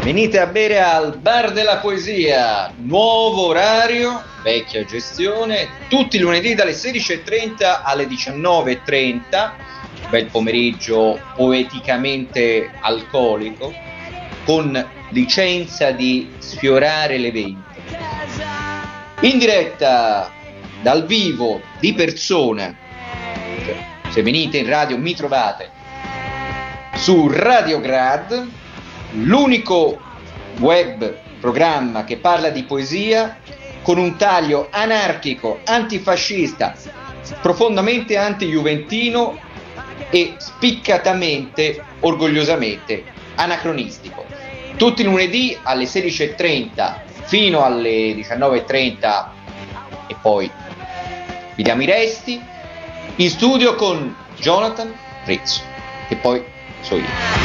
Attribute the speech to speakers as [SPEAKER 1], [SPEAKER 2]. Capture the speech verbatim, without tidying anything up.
[SPEAKER 1] Venite a bere al Bar della Poesia, nuovo orario, vecchia gestione, tutti i lunedì dalle sedici e trenta alle diciannove e trenta, bel pomeriggio poeticamente alcolico, con licenza di sfiorare le venti. In diretta, dal vivo, di persona, cioè, se venite in radio mi trovate su Radio Grad, l'unico web programma che parla di poesia con un taglio anarchico, antifascista, profondamente anti-juventino e spiccatamente, orgogliosamente anacronistico. Tutti i lunedì alle sedici e trenta fino alle diciannove e trenta e poi vi diamo i resti, in studio con Jonathan Rizzo, che poi so io.